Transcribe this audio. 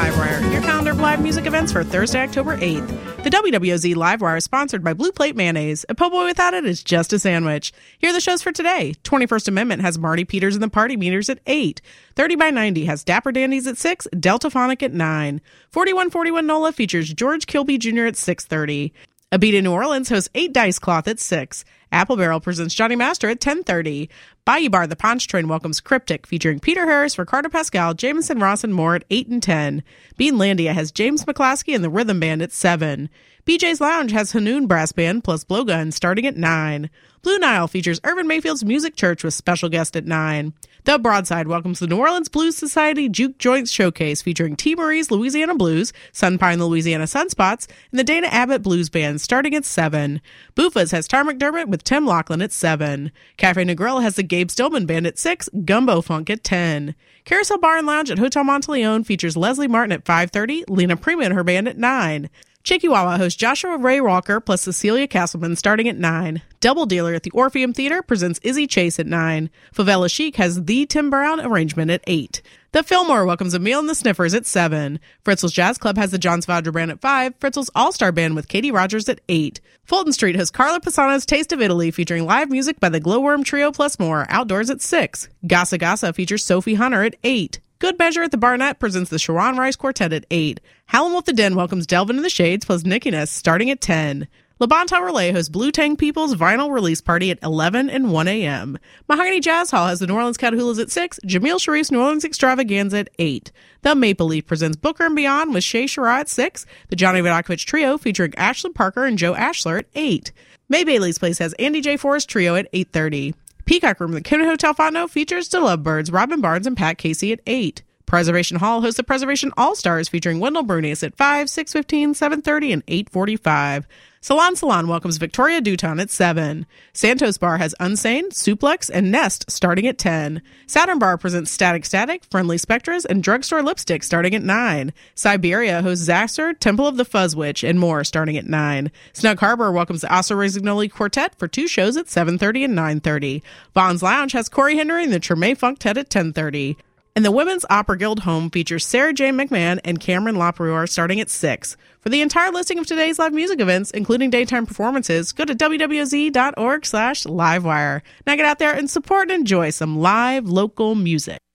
Livewire, your calendar of live music events for Thursday, October 8th. The WWOZ Livewire is sponsored by Blue Plate Mayonnaise. A po' boy without it is just a sandwich. Here are the shows for today. 21st Amendment has Marty Peters and the Party Meters at 8. 30 by 90 has Dapper Dandies at 6, Deltaphonic at 9. 4141 NOLA features George Kilby Jr. at 6:30. A Beat in New Orleans hosts 8 Dice Cloth at 6. Apple Barrel presents Johnny Master at 10:30. Bayou Bar, The Paunch Train welcomes Cryptic, featuring Peter Harris, Ricardo Pascal, Jameson Ross, and more at 8 and 10. Beanlandia has James McClaskey and the Rhythm Band at 7. BJ's Lounge has Hanoun Brass Band plus Blowgun starting at 9. Blue Nile features Irvin Mayfield's Music Church with special guest at 9. The Broadside welcomes the New Orleans Blues Society Juke Joints Showcase featuring T. Marie's Louisiana Blues, Sunpine the Louisiana Sunspots, and the Dana Abbott Blues Band starting at 7. Buffa's has Tar McDermott with Tim Laughlin at 7. Cafe Negril has the Gabe Stillman Band at 6, Gumbo Funk at 10. Carousel Bar and Lounge at Hotel Monteleone features Leslie Martin at 5:30, Lena Prima and her band at 9. Chikiwawa hosts Joshua Ray Walker plus Cecilia Castleman starting at 9. Double Dealer at the Orpheum Theater presents Izzy Chase at 9. Favela Chic has The Tim Brown Arrangement at 8. The Fillmore welcomes Emile and the Sniffers at 7. Fritzl's Jazz Club has the John Svadra Band at 5. Fritzl's All-Star Band with Katie Rogers at 8. Fulton Street hosts Carla Pisano's Taste of Italy featuring live music by the Glowworm Trio plus more, outdoors at 6. Gasa Gasa features Sophie Hunter at 8. Good Measure at the Barnett presents the Sharon Rice Quartet at 8. Howlin' Wolf the Den welcomes Delvin in the Shades plus Nickiness starting at 10. Le Bon Temps Relay hosts Blue Tang People's vinyl release party at 11 and 1 a.m. Mahogany Jazz Hall has the New Orleans Catahoula's at 6, Jamil Sharif's New Orleans Extravaganza at 8. The Maple Leaf presents Booker and Beyond with Shay Shara at 6, the Johnny Vodakovich Trio featuring Ashley Parker and Joe Ashler at 8. May Bailey's Place has Andy J. Forrest Trio at 8:30. Peacock Room at the Kennedy Hotel Fondo features The Lovebirds, Robin Barnes, and Pat Casey at 8. Preservation Hall hosts the Preservation All-Stars featuring Wendell Brunius at 5, 6:15, 7:30, and 8:45. Salon welcomes Victoria Duton at 7. Santos Bar has Unsane, Suplex, and Nest starting at 10. Saturn Bar presents Static Static, Friendly Spectras, and Drugstore Lipstick starting at 9. Siberia hosts Zaxxer, Temple of the Fuzz Witch, and more starting at 9. Snug Harbor welcomes the Asa Resignoli Quartet for 2 shows at 7:30 and 9:30. Vaughn's Lounge has Corey Henry and the Treme Funktet at 10:30. And the Women's Opera Guild Home features Sarah J. McMahon and Cameron Laprouar starting at 6. For the entire listing of today's live music events, including daytime performances, go to wwz.org/livewire. Now get out there and support and enjoy some live local music.